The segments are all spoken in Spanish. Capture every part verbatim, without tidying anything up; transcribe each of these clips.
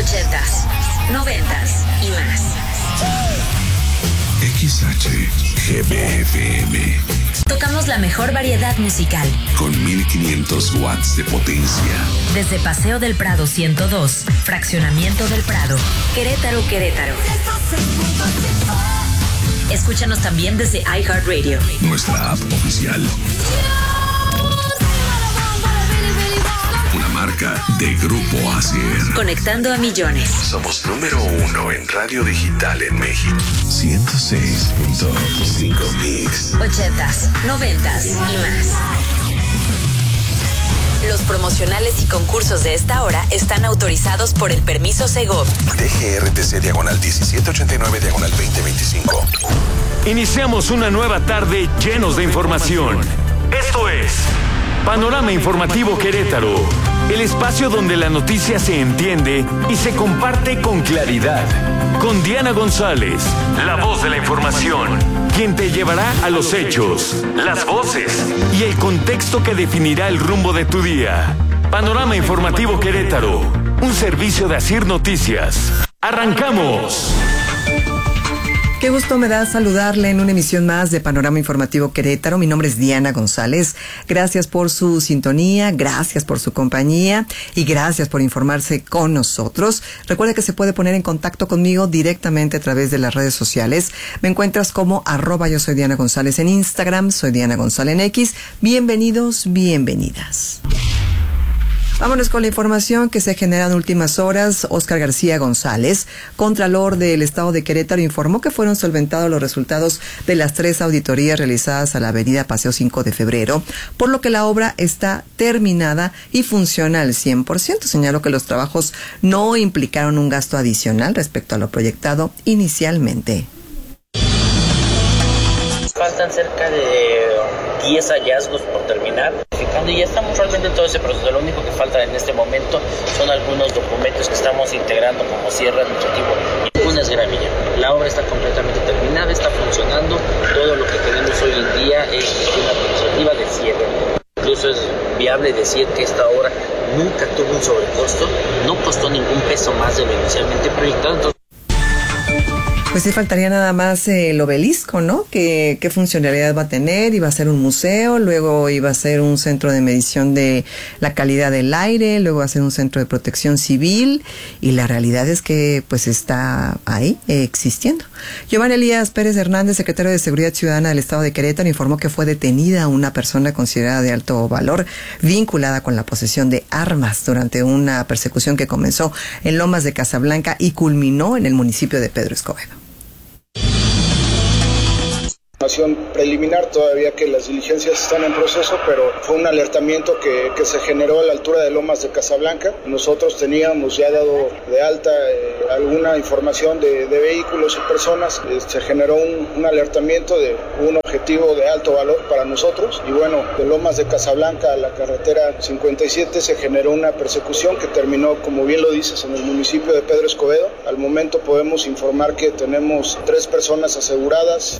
ochentas, noventas y más. X H G B F M. Tocamos la mejor variedad musical. Con mil quinientos watts de potencia. Desde Paseo del Prado ciento dos, Fraccionamiento del Prado, Querétaro, Querétaro. Escúchanos también desde iHeartRadio. Nuestra app oficial. Una marca de Grupo Asier. Conectando a millones. Somos número uno en radio digital en México. ciento seis punto cinco Mix. Ochentas, noventas y más. Los promocionales y concursos de esta hora están autorizados por el permiso Segov. D G R T C diagonal diecisiete ochenta y nueve diagonal veinte veinticinco. Iniciamos una nueva tarde llenos de información. Esto es Panorama Informativo Querétaro, el espacio donde la noticia se entiende y se comparte con claridad. Con Diana González, la voz de la información, quien te llevará a los hechos, las voces y el contexto que definirá el rumbo de tu día. Panorama Informativo Querétaro, un servicio de Asier Noticias. ¡Arrancamos! Qué gusto me da saludarle en una emisión más de Panorama Informativo Querétaro. Mi nombre es Diana González. Gracias por su sintonía, gracias por su compañía y gracias por informarse con nosotros. Recuerda que se puede poner en contacto conmigo directamente a través de las redes sociales. Me encuentras como arroba yo soy Diana González en Instagram, soy Diana González en X. Bienvenidos, bienvenidas. Vámonos con la información que se genera en últimas horas. Óscar García González, Contralor del Estado de Querétaro, informó que fueron solventados los resultados de las tres auditorías realizadas a la avenida Paseo cinco de febrero, por lo que la obra está terminada y funciona al cien por ciento. Señaló que los trabajos no implicaron un gasto adicional respecto a lo proyectado inicialmente. Faltan cerca de diez hallazgos por terminar, y ya estamos realmente en todo ese proceso. Lo único que falta en este momento son algunos documentos que estamos integrando como cierre administrativo. Una es gramilla. La obra está completamente terminada, está funcionando. Todo lo que tenemos hoy en día es gestión administrativa de cierre. Incluso es viable decir que esta obra nunca tuvo un sobrecosto, no costó ningún peso más de lo inicialmente proyectado. Entonces, pues sí, faltaría nada más eh, el obelisco, ¿no? ¿Qué, qué funcionalidad va a tener? Iba a ser un museo, luego iba a ser un centro de medición de la calidad del aire, luego va a ser un centro de protección civil, y la realidad es que pues está ahí, eh, existiendo. Giovanni Elías Pérez Hernández, secretario de Seguridad Ciudadana del Estado de Querétaro, informó que fue detenida una persona considerada de alto valor vinculada con la posesión de armas durante una persecución que comenzó en Lomas de Casablanca y culminó en el municipio de Pedro Escobedo. Información preliminar, todavía que las diligencias están en proceso, pero fue un alertamiento que, que se generó a la altura de Lomas de Casablanca. Nosotros teníamos ya dado de alta eh, alguna información de, de vehículos y personas. Eh, se generó un, un alertamiento de un objetivo de alto valor para nosotros, y bueno, de Lomas de Casablanca a la carretera cincuenta y siete se generó una persecución que terminó, como bien lo dices, en el municipio de Pedro Escobedo. Al momento podemos informar que tenemos tres personas aseguradas.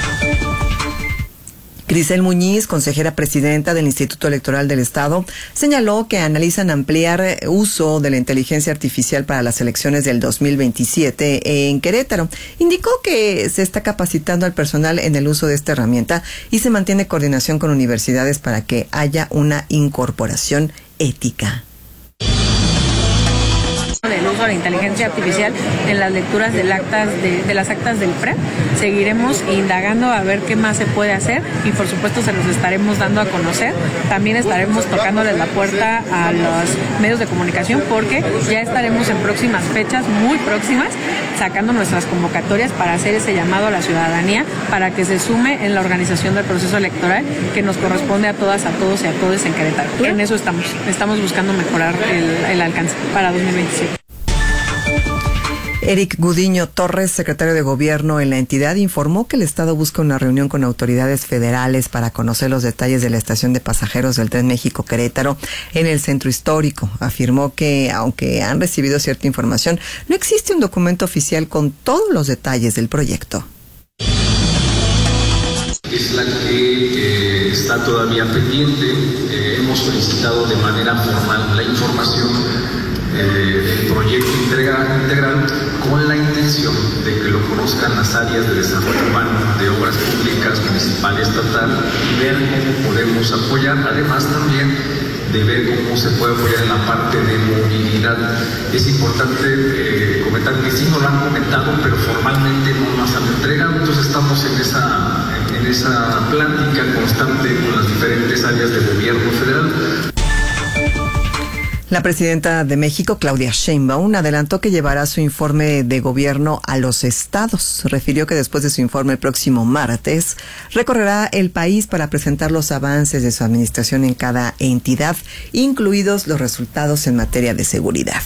Grisel Muñiz, consejera presidenta del Instituto Electoral del Estado, señaló que analizan ampliar uso de la inteligencia artificial para las elecciones del dos mil veintisiete en Querétaro. Indicó que se está capacitando al personal en el uso de esta herramienta y se mantiene coordinación con universidades para que haya una incorporación ética. Del uso de la inteligencia artificial en las lecturas del actas de, de las actas del P R E. Seguiremos indagando a ver qué más se puede hacer y por supuesto se los estaremos dando a conocer. También estaremos tocándoles la puerta a los medios de comunicación porque ya estaremos en próximas fechas, muy próximas, sacando nuestras convocatorias para hacer ese llamado a la ciudadanía para que se sume en la organización del proceso electoral que nos corresponde a todas, a todos y a todos en Querétaro. En eso estamos. Estamos buscando mejorar el, el alcance para dos mil veintisiete. Eric Gudiño Torres, secretario de Gobierno en la entidad, informó que el Estado busca una reunión con autoridades federales para conocer los detalles de la estación de pasajeros del Tren México-Querétaro en el centro histórico. Afirmó que, aunque han recibido cierta información, no existe un documento oficial con todos los detalles del proyecto. Es la que eh, está todavía pendiente. Eh, hemos solicitado de manera formal la información eh, del proyecto proyecto integra, integral con la intención de que lo conozcan las áreas de desarrollo urbano, de obras públicas, municipal y estatal, y ver cómo podemos apoyar, además también de ver cómo se puede apoyar en la parte de movilidad. Es importante eh, comentar que sí nos lo han comentado, pero formalmente no nos han entregado, entonces estamos en esa, en esa plática constante con las diferentes áreas del gobierno federal. La presidenta de México, Claudia Sheinbaum, adelantó que llevará su informe de gobierno a los estados. Refirió que después de su informe el próximo martes, recorrerá el país para presentar los avances de su administración en cada entidad, incluidos los resultados en materia de seguridad.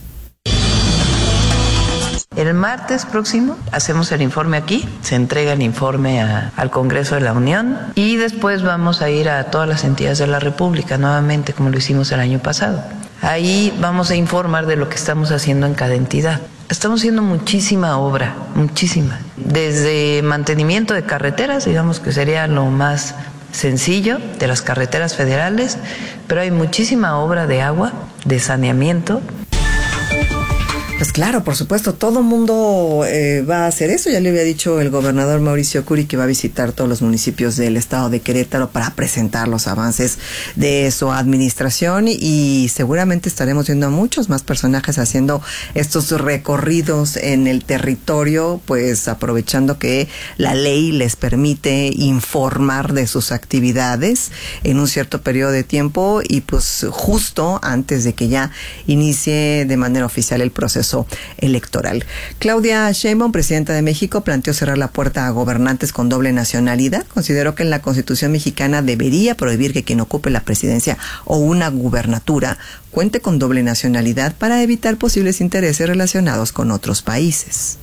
El martes próximo hacemos el informe aquí, se entrega el informe a, al Congreso de la Unión y después vamos a ir a todas las entidades de la República nuevamente, como lo hicimos el año pasado. Ahí vamos a informar de lo que estamos haciendo en cada entidad. Estamos haciendo muchísima obra, muchísima. Desde mantenimiento de carreteras, digamos que sería lo más sencillo, de las carreteras federales, pero hay muchísima obra de agua, de saneamiento. Pues claro, por supuesto, todo mundo eh, va a hacer eso. Ya le había dicho el gobernador Mauricio Curi que va a visitar todos los municipios del estado de Querétaro para presentar los avances de su administración y seguramente estaremos viendo a muchos más personajes haciendo estos recorridos en el territorio, pues aprovechando que la ley les permite informar de sus actividades en un cierto periodo de tiempo y pues justo antes de que ya inicie de manera oficial el proceso electoral. Claudia Sheinbaum, presidenta de México, planteó cerrar la puerta a gobernantes con doble nacionalidad. Consideró que en la Constitución mexicana debería prohibir que quien ocupe la presidencia o una gubernatura cuente con doble nacionalidad para evitar posibles intereses relacionados con otros países.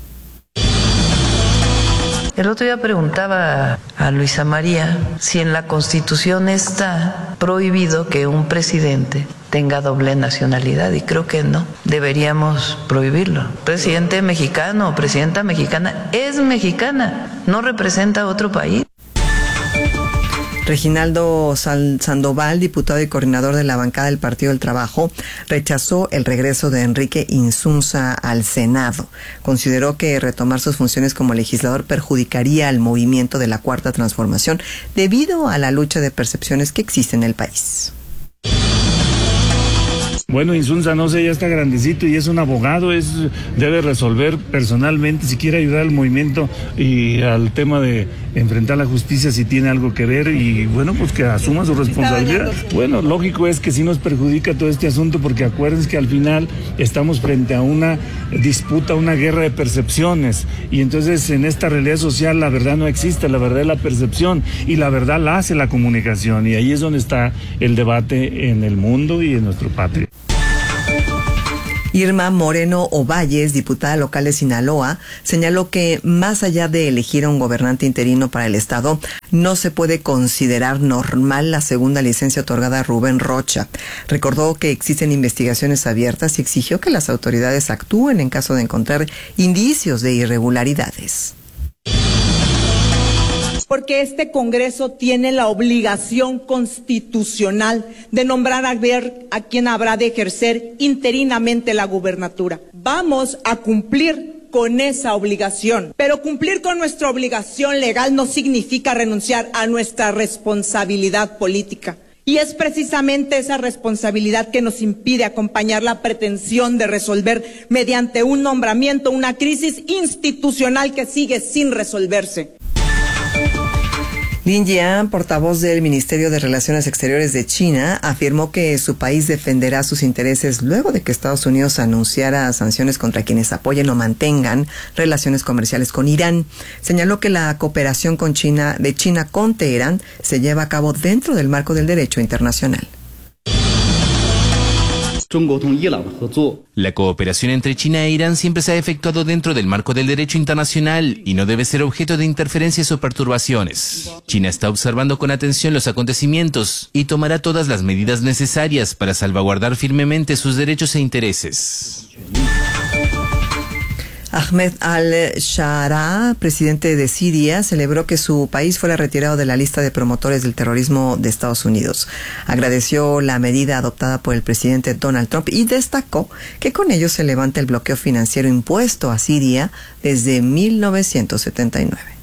El otro día preguntaba a Luisa María si en la Constitución está prohibido que un presidente tenga doble nacionalidad y creo que no, deberíamos prohibirlo. Presidente mexicano o presidenta mexicana es mexicana, no representa a otro país. Reginaldo Sandoval, diputado y coordinador de la bancada del Partido del Trabajo, rechazó el regreso de Enrique Insunza al Senado. Consideró que retomar sus funciones como legislador perjudicaría al movimiento de la Cuarta Transformación debido a la lucha de percepciones que existe en el país. Bueno, Insunza, no sé, ya está grandecito y es un abogado, es debe resolver personalmente si quiere ayudar al movimiento y al tema de enfrentar la justicia si tiene algo que ver y bueno, pues que asuma su responsabilidad. Bueno, lógico es que sí nos perjudica todo este asunto porque acuérdense que al final estamos frente a una disputa, una guerra de percepciones y entonces en esta realidad social la verdad no existe, la verdad es la percepción y la verdad la hace la comunicación y ahí es donde está el debate en el mundo y en nuestro patria. Irma Moreno Ovalles, diputada local de Sinaloa, señaló que más allá de elegir a un gobernante interino para el estado, no se puede considerar normal la segunda licencia otorgada a Rubén Rocha. Recordó que existen investigaciones abiertas y exigió que las autoridades actúen en caso de encontrar indicios de irregularidades. Porque este Congreso tiene la obligación constitucional de nombrar a ver a quien habrá de ejercer interinamente la gubernatura. Vamos a cumplir con esa obligación, pero cumplir con nuestra obligación legal no significa renunciar a nuestra responsabilidad política. Y es precisamente esa responsabilidad que nos impide acompañar la pretensión de resolver mediante un nombramiento una crisis institucional que sigue sin resolverse. Lin Jian, portavoz del Ministerio de Relaciones Exteriores de China, afirmó que su país defenderá sus intereses luego de que Estados Unidos anunciara sanciones contra quienes apoyen o mantengan relaciones comerciales con Irán. Señaló que la cooperación con China, de China con Teherán se lleva a cabo dentro del marco del derecho internacional. La cooperación entre China e Irán siempre se ha efectuado dentro del marco del derecho internacional y no debe ser objeto de interferencias o perturbaciones. China está observando con atención los acontecimientos y tomará todas las medidas necesarias para salvaguardar firmemente sus derechos e intereses. Ahmed al-Shara, presidente de Siria, celebró que su país fuera retirado de la lista de promotores del terrorismo de Estados Unidos. Agradeció la medida adoptada por el presidente Donald Trump y destacó que con ello se levanta el bloqueo financiero impuesto a Siria desde mil novecientos setenta y nueve.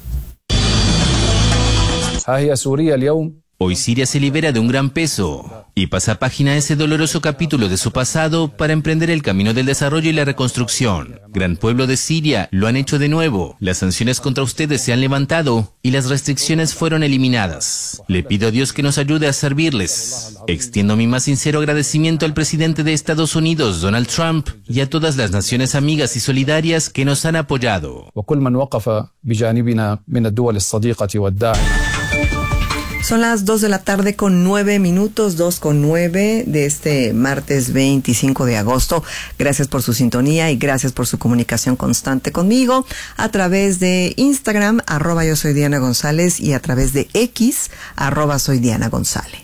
Hoy Siria se libera de un gran peso y pasa página a ese doloroso capítulo de su pasado para emprender el camino del desarrollo y la reconstrucción. Gran pueblo de Siria, lo han hecho de nuevo. Las sanciones contra ustedes se han levantado y las restricciones fueron eliminadas. Le pido a Dios que nos ayude a servirles. Extiendo mi más sincero agradecimiento al presidente de Estados Unidos, Donald Trump, y a todas las naciones amigas y solidarias que nos han apoyado. Son las dos de la tarde con nueve minutos, dos con nueve de este martes veinticinco de agosto. Gracias por su sintonía y gracias por su comunicación constante conmigo a través de Instagram, arroba yo soy Diana González, y a través de X, arroba soy Diana González.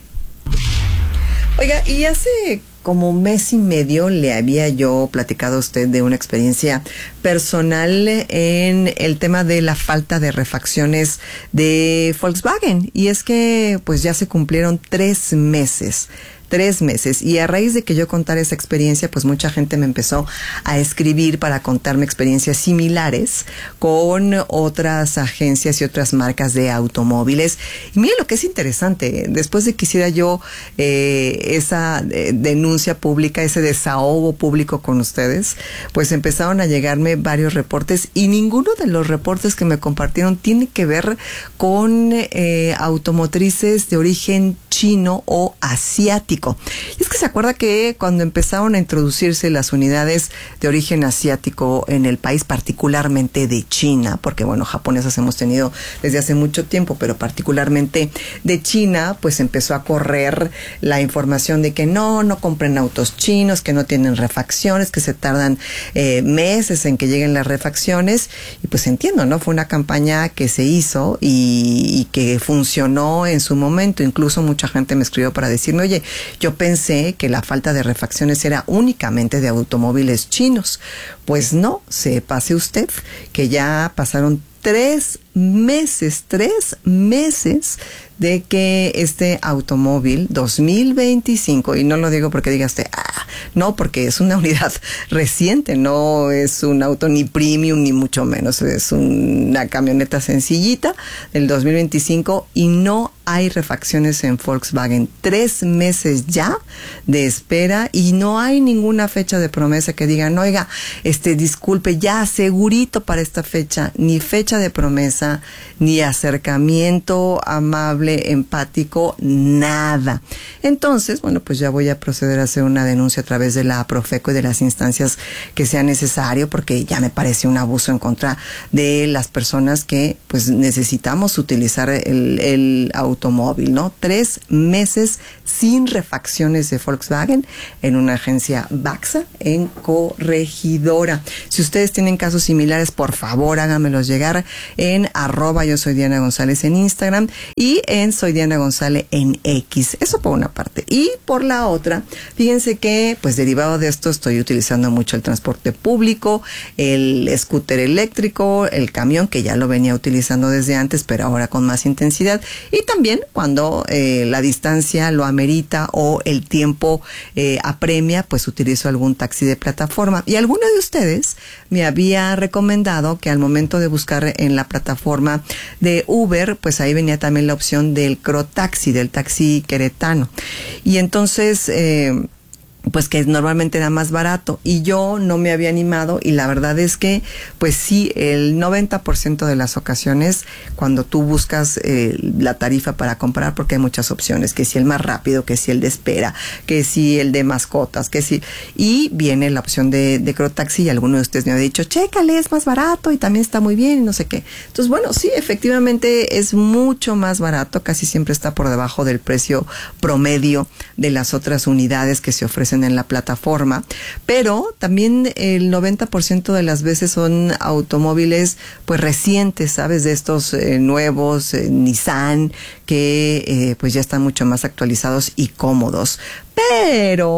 Oiga, y hace como un mes y medio le había yo platicado a usted de una experiencia personal en el tema de la falta de refacciones de Volkswagen. Y es que pues ya se cumplieron tres meses. Tres meses. Y a raíz de que yo contara esa experiencia, pues mucha gente me empezó a escribir para contarme experiencias similares con otras agencias y otras marcas de automóviles. Y mire lo que es interesante. Después de que hiciera yo eh, esa eh, denuncia pública, ese desahogo público con ustedes, pues empezaron a llegarme varios reportes y ninguno de los reportes que me compartieron tiene que ver con eh, automotrices de origen chino o asiático. Y es que se acuerda que cuando empezaron a introducirse las unidades de origen asiático en el país, particularmente de China, porque bueno, japonesas hemos tenido desde hace mucho tiempo, pero particularmente de China, pues empezó a correr la información de que no, no compren autos chinos, que no tienen refacciones, que se tardan eh, meses en que lleguen las refacciones. Y pues entiendo, ¿no? Fue una campaña que se hizo y, y que funcionó en su momento. Incluso mucha gente me escribió para decirme, oye, yo pensé que la falta de refacciones era únicamente de automóviles chinos. Pues no, se pase usted que ya pasaron tres meses, tres meses de que este automóvil dos mil veinticinco, y no lo digo porque diga usted, ah, no, porque es una unidad reciente, no es un auto ni premium ni mucho menos, es una camioneta sencillita del dos mil veinticinco y no hay refacciones en Volkswagen. Tres meses ya de espera y no hay ninguna fecha de promesa que digan, oiga, este, disculpe, ya segurito para esta fecha, ni fecha de promesa, ni acercamiento amable, empático, nada. Entonces, bueno, pues ya voy a proceder a hacer una denuncia a través de la Profeco y de las instancias que sea necesario, porque ya me parece un abuso en contra de las personas que pues necesitamos utilizar el, el automóvil, ¿no? Tres meses sin refacciones de Volkswagen en una agencia Baxa en Corregidora. Si ustedes tienen casos similares, por favor háganmelos llegar en arroba yo soy Diana González en Instagram y en soy Diana González en X. Eso por una parte. Y por la otra, fíjense que pues derivado de esto estoy utilizando mucho el transporte público, el scooter eléctrico, el camión, que ya lo venía utilizando desde antes, pero ahora con más intensidad. Y también cuando eh, la distancia lo amerita o el tiempo eh, apremia, pues utilizo algún taxi de plataforma. Y alguno de ustedes me había recomendado que al momento de buscar en la plataforma de Uber, pues ahí venía también la opción del Crotaxi, del taxi queretano. Y entonces eh, pues que normalmente era más barato y yo no me había animado, y la verdad es que pues sí, el noventa por ciento de las ocasiones cuando tú buscas eh, la tarifa para comprar, porque hay muchas opciones, que si el más rápido, que si el de espera, que si el de mascotas, que si, y viene la opción de, de Crotaxi, y alguno de ustedes me ha dicho, chécale, es más barato y también está muy bien y no sé qué. Entonces bueno, sí, efectivamente es mucho más barato, casi siempre está por debajo del precio promedio de las otras unidades que se ofrecen en la plataforma, pero también el noventa por ciento de las veces son automóviles pues recientes, ¿sabes? De estos eh, nuevos eh, Nissan que eh, pues ya están mucho más actualizados y cómodos. Pero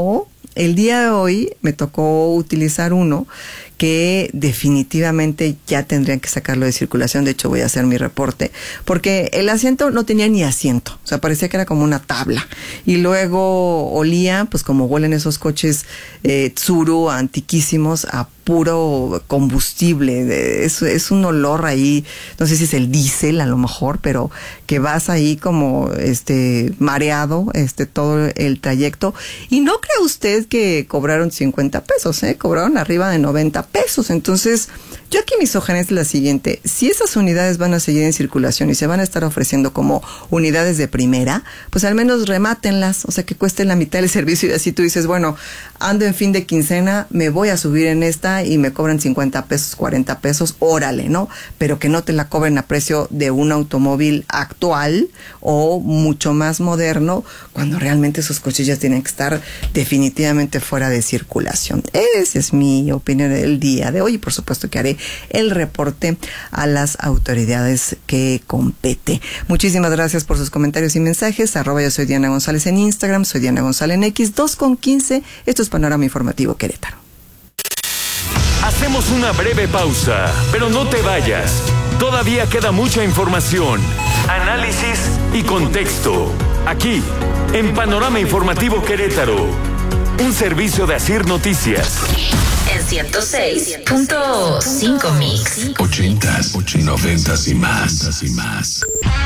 el día de hoy me tocó utilizar uno que definitivamente ya tendrían que sacarlo de circulación. De hecho, voy a hacer mi reporte, porque el asiento no tenía ni asiento, o sea, parecía que era como una tabla, y luego olía, pues como huelen esos coches eh, Tsuru antiquísimos, a puro combustible. Es, es un olor ahí, no sé si es el diésel a lo mejor, pero que vas ahí como este mareado este todo el trayecto. Y no cree usted que cobraron cincuenta pesos, ¿eh? Cobraron arriba de noventa pesos. Entonces, yo aquí mi sugerencia es la siguiente: si esas unidades van a seguir en circulación y se van a estar ofreciendo como unidades de primera, pues al menos remátenlas, o sea, que cuesten la mitad del servicio, y así tú dices, bueno, ando en fin de quincena, me voy a subir en esta y me cobran cincuenta pesos, cuarenta pesos, órale, ¿no? Pero que no te la cobren a precio de un automóvil actual o mucho más moderno, cuando realmente esos coches ya tienen que estar definitivamente fuera de circulación. Esa es mi opinión del día de hoy, y por supuesto que haré el reporte a las autoridades que compete. Muchísimas gracias por sus comentarios y mensajes. Arroba yo soy Diana González en Instagram, soy Diana González en X, dos con quince. Esto es Panorama Informativo Querétaro. Hacemos una breve pausa, pero no te vayas. Todavía queda mucha información, análisis y contexto. Aquí, en Panorama Informativo Querétaro, un servicio de Asir Noticias. En ciento seis punto cinco Mix. Ochentas, noventas y más. Y más.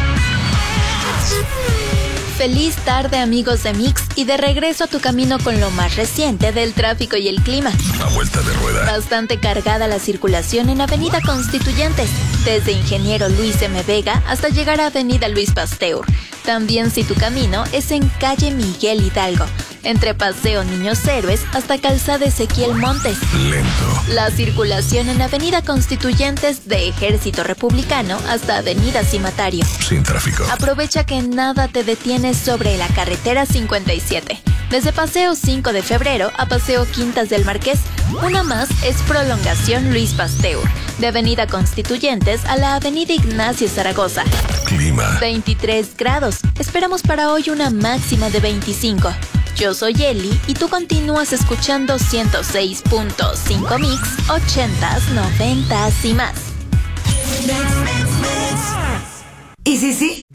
Feliz tarde, amigos de Mix, y de regreso a tu camino con lo más reciente del tráfico y el clima. A vuelta de rueda. Bastante cargada la circulación en Avenida Constituyentes, desde Ingeniero Luis M. Vega hasta llegar a Avenida Luis Pasteur. También si tu camino es en calle Miguel Hidalgo, entre Paseo Niños Héroes hasta Calzada Ezequiel Montes. Lento. La circulación en Avenida Constituyentes de Ejército Republicano hasta Avenida Cimatario. Sin tráfico. Aprovecha que nada te detiene sobre la carretera cincuenta y siete. Desde Paseo cinco de febrero a Paseo Quintas del Marqués. Una más es prolongación Luis Pasteur, de Avenida Constituyentes a la Avenida Ignacio Zaragoza. Clima. veintitrés grados. Esperamos para hoy una máxima de veinticinco. Yo soy Eli y tú continúas escuchando ciento seis punto cinco Mix, ochentas, noventas y más. ¿Y sí, sí?